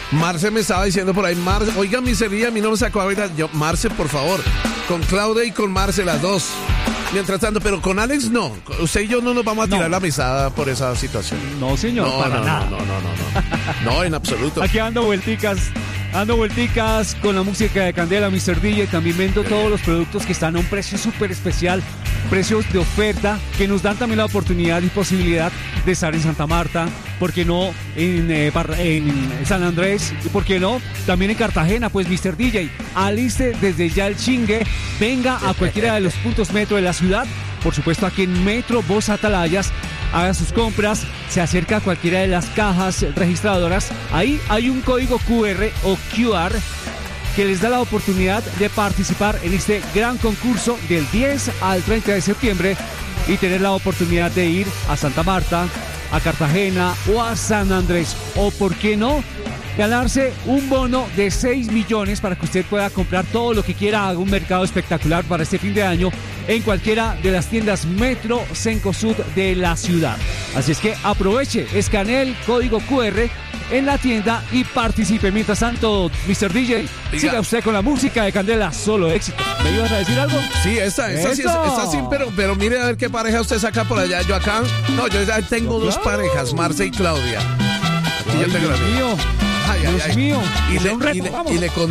Marce me estaba diciendo por ahí, oiga, mi Sevilla, a mí no me sacó ahorita. Yo, Marce, por favor, con Claudia y con Marce, las dos. Mientras tanto, pero con Alex no. Usted y yo no nos vamos a tirar la mesada por esa situación. No, señor, para nada. No, en absoluto. Aquí ando vuelticas con la música de Candela, Mr. DJ. También vendo todos los productos que están a un precio súper especial, precios de oferta, que nos dan también la oportunidad y posibilidad de estar en Santa Marta, ¿por qué no? En San Andrés, y ¿por qué no? También en Cartagena, pues Mr. DJ, aliste desde ya el chingue, venga a cualquiera de los puntos metro de la ciudad, por supuesto aquí en Metro Voz Atalayas, haga sus compras, se acerca a cualquiera de las cajas registradoras, ahí hay un código QR o QR que les da la oportunidad de participar en este gran concurso del 10 al 30 de septiembre y tener la oportunidad de ir a Santa Marta, a Cartagena o a San Andrés, o por qué no, ganarse un bono de 6 millones para que usted pueda comprar todo lo que quiera, haga un mercado espectacular para este fin de año en cualquiera de las tiendas Metro Cencosud de la ciudad. Así es que aproveche, escanee el código QR en la tienda y participe. Mientras tanto, Mr. DJ, siga usted con la música de Candela, solo éxito. ¿Me ibas a decir algo? Sí, esta sí, pero mire a ver qué pareja usted saca por allá. Yo acá, no, yo ya tengo dos parejas, Marce y Claudia. Aquí yo tengo la mía. Dios mío. Y le